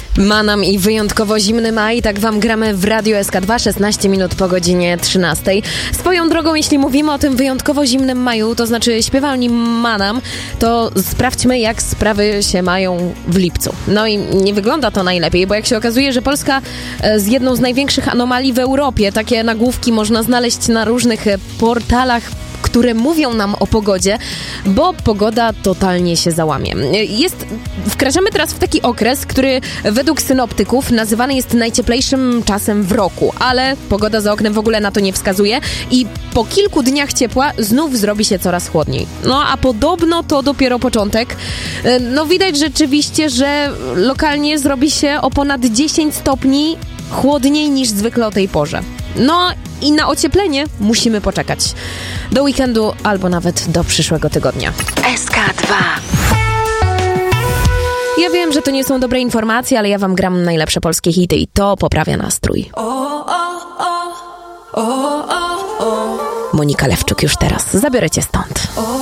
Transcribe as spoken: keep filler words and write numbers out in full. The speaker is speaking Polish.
Manam i wyjątkowo zimny maj, tak wam gramy w Radiu S K dwa, szesnaście minut po godzinie trzynastej. Swoją drogą, jeśli mówimy o tym wyjątkowo zimnym maju, to znaczy śpiewalni Manam, to sprawdźmy, jak sprawy się mają w lipcu. No i nie wygląda to najlepiej, bo jak się okazuje, że Polska z jedną z największych anomalii w Europie, takie nagłówki można znaleźć na różnych portalach, które mówią nam o pogodzie, bo pogoda totalnie się załamie. Jest, wkraczamy teraz w taki okres, który według synoptyków nazywany jest najcieplejszym czasem w roku, ale pogoda za oknem w ogóle na to nie wskazuje i po kilku dniach ciepła znów zrobi się coraz chłodniej. No a podobno to dopiero początek. No widać rzeczywiście, że lokalnie zrobi się o ponad dziesięć stopni chłodniej niż zwykle o tej porze. No i na ocieplenie musimy poczekać. Do weekendu albo nawet do przyszłego tygodnia. S K dwa. Ja wiem, że to nie są dobre informacje, ale ja wam gram najlepsze polskie hity i to poprawia nastrój. Monika Lewczuk już teraz. Zabiorę cię stąd.